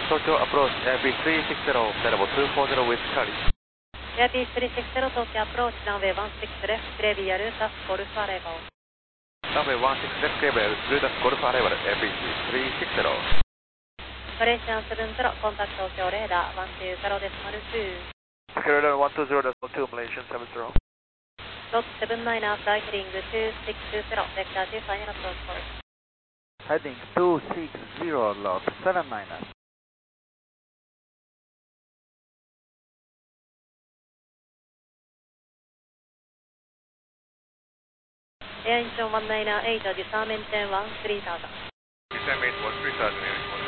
Tokyo approach AB360, level 240 with Charlie. AB360 Tokyo approach, runway 16 left, clear Lutas Golf arrival. Runway 16 left, clear Lutas Golf arrival, AB360. Operation 70, contact Tokyo radar 120.2. Radar 120.2, Malaysian 70. Lot 79 after heading 2620, vector 25 approach course. Heading 260, lot 79. Air engine 198, disarm engine 13,000. Disarm engine 13,000.